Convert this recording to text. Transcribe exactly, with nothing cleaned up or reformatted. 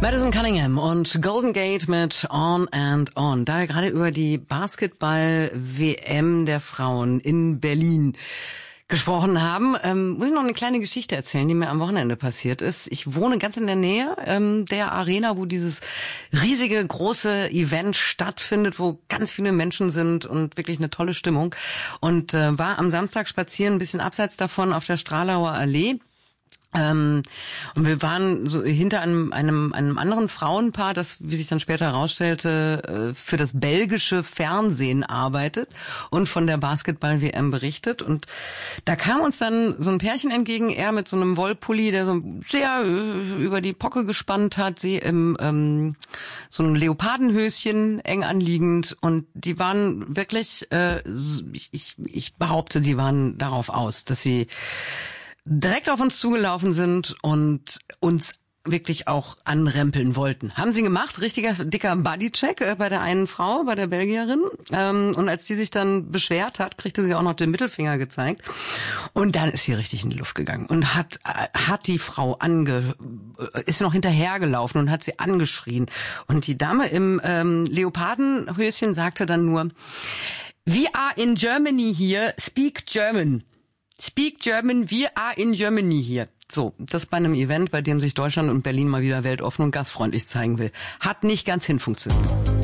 Madison Cunningham und Golden Gate mit On and On. Da wir gerade über die Basketball-W M der Frauen in Berlin gesprochen haben, ähm, muss ich noch eine kleine Geschichte erzählen, die mir am Wochenende passiert ist. Ich wohne ganz in der Nähe ähm, der Arena, wo dieses riesige, große Event stattfindet, wo ganz viele Menschen sind und wirklich eine tolle Stimmung. Und äh, war am Samstag spazieren, ein bisschen abseits davon auf der Stralauer Allee. Ähm, und wir waren so hinter einem, einem, einem anderen Frauenpaar, das, wie sich dann später herausstellte, äh, für das belgische Fernsehen arbeitet und von der Basketball-W M berichtet. Und da kam uns dann so ein Pärchen entgegen, er mit so einem Wollpulli, der so sehr äh, über die Pocke gespannt hat, sie im ähm, so einem Leopardenhöschen eng anliegend. Und die waren wirklich, äh, ich, ich, ich behaupte, die waren darauf aus, dass sie direkt auf uns zugelaufen sind und uns wirklich auch anrempeln wollten. Haben sie gemacht, richtiger dicker Bodycheck äh, bei der einen Frau, bei der Belgierin. Ähm, und als die sich dann beschwert hat, kriegte sie auch noch den Mittelfinger gezeigt. Und dann ist sie richtig in die Luft gegangen und hat äh, hat die Frau ange äh, ist noch hinterhergelaufen und hat sie angeschrien. Und die Dame im ähm, Leopardenhöschen sagte dann nur: "We are in Germany here, speak German." Speak German, we are in Germany hier. So, das bei einem Event, bei dem sich Deutschland und Berlin mal wieder weltoffen und gastfreundlich zeigen will. Hat nicht ganz hin funktioniert.